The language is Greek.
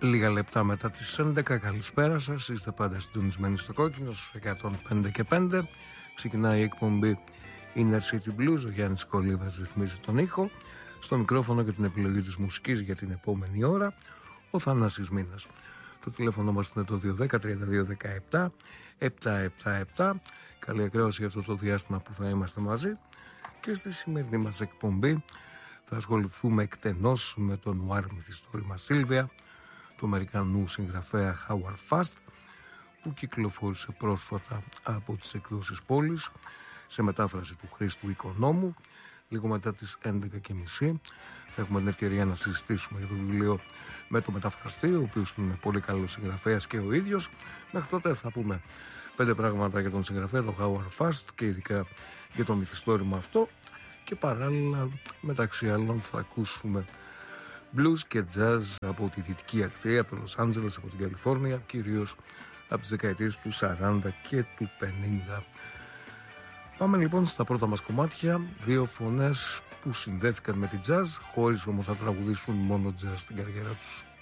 Λίγα λεπτά μετά τις 11, καλησπέρα σας. Είστε πάντα συντονισμένοι στο κόκκινο, στους 105 και 5. Ξεκινάει η εκπομπή Inner City Blues. Ο Γιάννης Κολίβας ρυθμίζει τον ήχο. Στο μικρόφωνο και την επιλογή της μουσικής για την επόμενη ώρα, ο Θανάσης Μήνας. Το τηλέφωνο μας είναι το 210-3217-777. Καλή ακρόαση για αυτό το διάστημα που θα είμαστε μαζί. Και στη σημερινή μας εκπομπή θα ασχοληθούμε εκτενώς με το νουάρ μυθιστόρημα Σίλβια του Αμερικανού συγγραφέα Howard Fast, που κυκλοφόρησε πρόσφατα από τις εκδόσεις Πόλης σε μετάφραση του Χρήστου Οικονόμου. Λίγο μετά τις 11.30 θα έχουμε την ευκαιρία να συζητήσουμε για το βιβλίο με το μεταφραστή, ο οποίος είναι πολύ καλός συγγραφέας και ο ίδιος. Μέχρι τότε θα πούμε 5 πράγματα για τον συγγραφέα, τον Howard Fast, και ειδικά για το μυθιστόρημα αυτό. Και παράλληλα, μεταξύ άλλων, θα ακούσουμε blues και jazz από τη δυτική ακτή, από το Λος Άντζελες, από την Καλιφόρνια, κυρίως από τις δεκαετίες του 40 και του 50. Πάμε λοιπόν στα πρώτα μας κομμάτια, δύο φωνές που συνδέθηκαν με την jazz, χωρίς όμως να τραγουδήσουν μόνο jazz στην καριέρα τους.